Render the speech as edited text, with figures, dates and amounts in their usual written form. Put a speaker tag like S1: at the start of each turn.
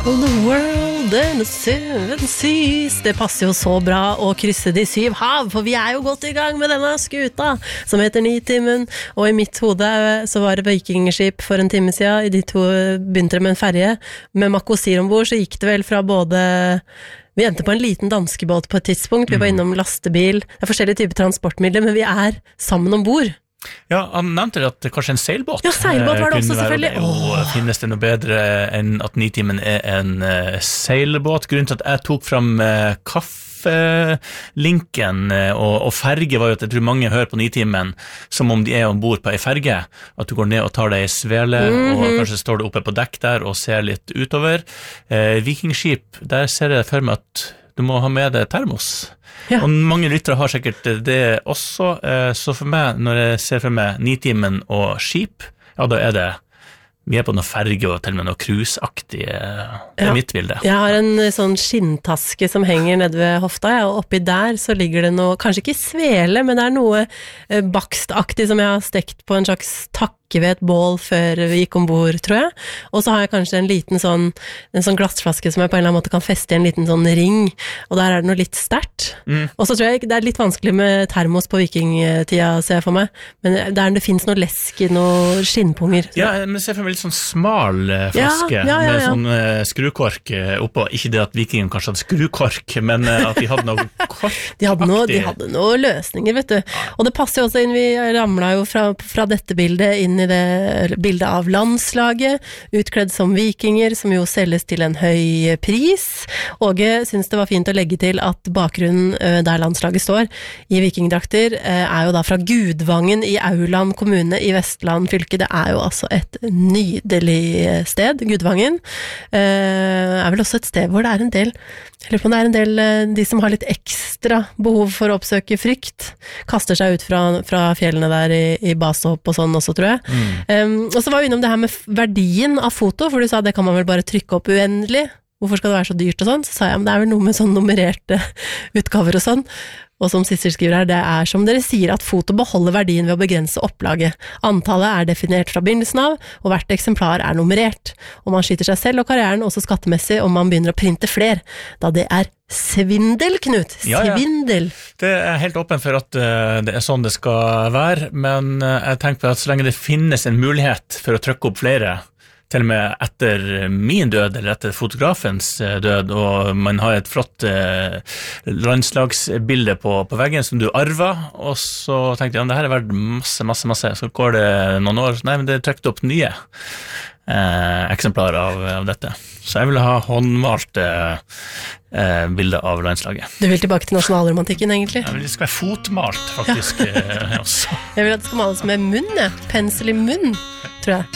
S1: of the world and the seven seas. Det passer jo så bra å krysse de 7 hav, for vi jo godt i gang med denne skuta, som heter Nitimen. Og i mitt hode så var det vikingskip for en time siden. I de to begynte det med en ferje. Med Makosir ombord så gikk det vel fra både... Vi endte på en liten danskebåt på et tidspunkt. Vi var innom lastebil. Det forskjellige typer transportmidler, men vi sammen ombord.
S2: Ja, han nevnte at det kanskje en seilbåt.
S1: Ja, seilbåt var det også selvfølgelig.
S2: Finnes det noe bedre enn at Nitimen en seilbåt? Grunnen til at jeg tok frem kaffelinken og ferge var jo at jeg tror mange hører på Nitimen som om de ombord på en ferge, at du går ned og tar deg i svele, og kanskje står du oppe på dekk der og ser litt utover. Vikingskip, der ser jeg for meg at du må ha med deg termos. Ja. Og mange lyttere har sikkert det også, så for meg, når jeg ser for meg Nitimen og skip, ja, da det vi på noe ferge og til og med noe cruiseaktig, det mitt bilde. Jeg har en sånn skinntaske som henger nede ved hofta, og oppi der så ligger det noe, kanskje ikke svele, men det noe bakstaktig som jeg har stekt på en slags takke ved et bål før vi gikk ombord, tror jeg. Og så har jeg kanskje en liten sånn glassflaske som jeg på en eller annen måte kan feste i en liten sånn ring, og der det noe litt sterkt. Og så tror jeg det litt vanskelig med termos på vikingtida, ser jeg for meg, men det finnes noe lesk i noe skinnpunger. Så. Ja, men se for meg litt sånn smal flaske med sånn skrukork oppå. Ikke det at vikingen kanskje hadde skrukork, men at de hadde noe korkaktig. De hadde noe løsninger, vet du. Og det passer jo også inn, vi ramlet jo fra dette bildet inn i det bildet av landslaget, utkledd som vikinger, som jo selges til en høy pris. Åge synes det var fint å legge til at bakgrunnen der landslaget står i vikingdrakter jo da fra Gudvangen i Auland kommune i Vestland fylke. Det jo altså et nydelig sted, Gudvangen. Vel også et sted hvor det en del, jeg lurer på om det en del de som har litt ekstra behov for å oppsøke frykt, kaster seg ut fra fjellene der i basehopp og sånn også, tror jeg. Og så var vi innom det her med verdien av foto, for du sa det kan man vel bare trykke opp uendelig. Hvorfor skal det være så dyrt og sånn? Så sa jeg, men det vel noe med sånn nummererte utgaver og sånn. Og som Sissel skriver her, det som dere sier at foto beholder verdien ved å begrense opplaget. Antallet definert fra begynnelsen av, og hvert eksemplar nummerert. Og man skyter seg selv og karrieren også skattemessig om man begynner å printe fler, da det svindel, Knut. Svindel. Ja. Det helt åpen for at det sånn det skal være, men jeg tenker på at så lenge det finnes en mulighet for å trykke opp flere, til og med etter min død, eller etter fotografens død, og man har et flott landslagsbilde på veggen som du arver, og så tenkte jeg, det her verdt masse, så går det noen år, nei, men det trykt opp nye eksemplarer av dette. Så jeg vil ha håndmalt bilder av landslaget. Du vil tilbake til nasjonalromantikken, egentlig? Ja, det skal være fotmalt, faktisk. Også. Jeg vil at det skal males med munn, pensel i munn, tror jeg.